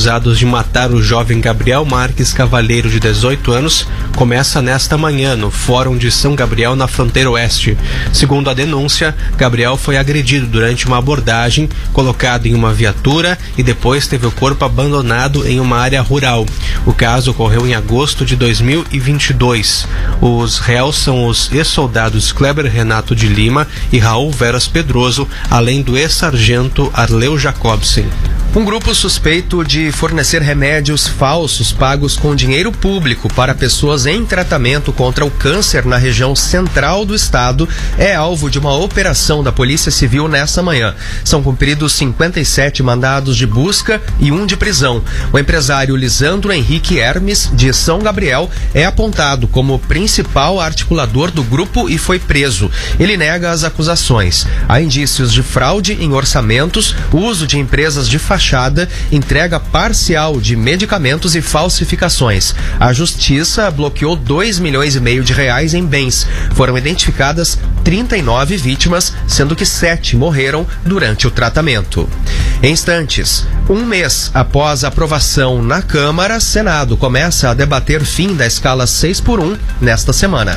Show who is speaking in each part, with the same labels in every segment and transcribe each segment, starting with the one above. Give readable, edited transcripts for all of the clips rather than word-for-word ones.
Speaker 1: acusados de matar o jovem Gabriel Marques Cavalheiro, de 18 anos, começa nesta manhã no Fórum de São Gabriel, na fronteira oeste. Segundo a denúncia, Gabriel foi agredido durante uma abordagem, colocado em uma viatura e depois teve o corpo abandonado em uma área rural. O caso ocorreu em agosto de 2022. Os réus são os ex-soldados Kleber Renato de Lima e Raul Veras Pedroso, além do ex-sargento Arleu Jacobsen.
Speaker 2: Um grupo suspeito de fornecer remédios falsos pagos com dinheiro público para pessoas em tratamento contra o câncer na região central do estado é alvo de uma operação da Polícia Civil nessa manhã. São cumpridos 57 mandados de busca e 1 de prisão. O empresário Lisandro Henrique Hermes, de São Gabriel, é apontado como principal articulador do grupo e foi preso. Ele nega as acusações. Há indícios de fraude em orçamentos, uso de empresas de fachada, entrega parcial de medicamentos e falsificações. A Justiça bloqueou 2,5 milhões de reais em bens. Foram identificadas 39 vítimas, sendo que 7 morreram durante o tratamento. Em instantes, um mês após a aprovação na Câmara, Senado começa a debater fim da escala 6x1 nesta semana.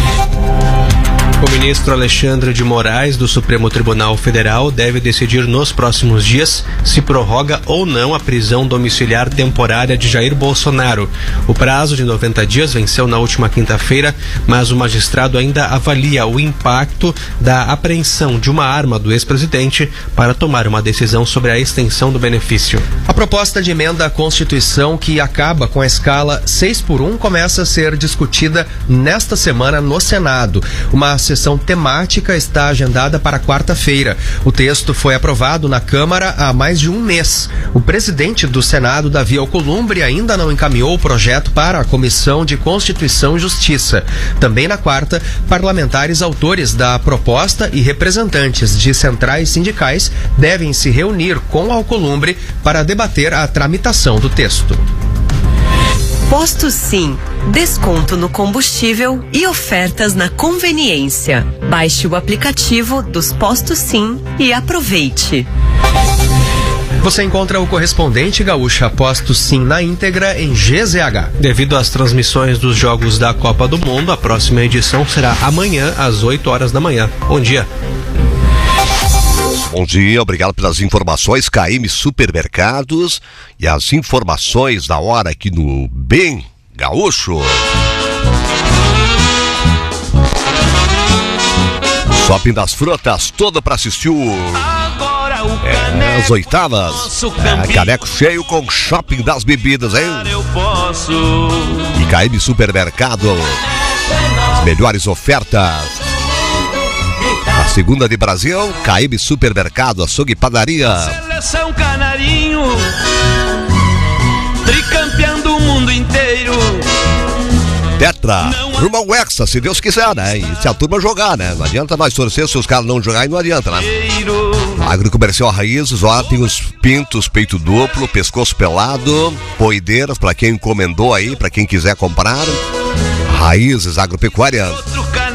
Speaker 1: O ministro Alexandre de Moraes, do Supremo Tribunal Federal, deve decidir nos próximos dias se prorroga ou não a prisão domiciliar temporária de Jair Bolsonaro. O prazo de 90 dias venceu na última quinta-feira, mas o magistrado ainda avalia o impacto da apreensão de uma arma do ex-presidente para tomar uma decisão sobre a extensão do benefício.
Speaker 2: A proposta de emenda à Constituição que acaba com a escala 6x1 começa a ser discutida nesta semana no Senado. Uma sessão temática está agendada para quarta-feira. O texto foi aprovado na Câmara há mais de um mês. O presidente do Senado, Davi Alcolumbre, ainda não encaminhou o projeto para a Comissão de Constituição e Justiça. Também na quarta, parlamentares autores da proposta e representantes de centrais sindicais devem se reunir com Alcolumbre para debater a tramitação do texto.
Speaker 3: Posto Sim, desconto no combustível e ofertas na conveniência. Baixe o aplicativo dos Postos Sim e aproveite.
Speaker 2: Você encontra o correspondente Gaúcha Posto Sim na íntegra em GZH.
Speaker 1: Devido às transmissões dos Jogos da Copa do Mundo, a próxima edição será amanhã às 8 horas da manhã. Bom dia.
Speaker 4: Bom dia, obrigado pelas informações, KM Supermercados e as informações da hora aqui no Bem Gaúcho. Shopping das Frutas, todo para assistir as oitavas. Caneco cheio com Shopping das Bebidas, hein? E KM Supermercado, as melhores ofertas. A segunda de Brasil, KM Supermercado, Açougue e Padaria.
Speaker 5: Seleção Canarinho, tricampeão do mundo inteiro.
Speaker 4: Tetra, rumo ao Hexa, se Deus quiser, né? E se a turma jogar, né? Não adianta nós torcer se os caras não jogarem, não adianta, né? Agrocomercial Raízes, ó, tem os pintos, peito duplo, pescoço pelado, poideiras, pra quem encomendou aí, pra quem quiser comprar. Raízes Agropecuária.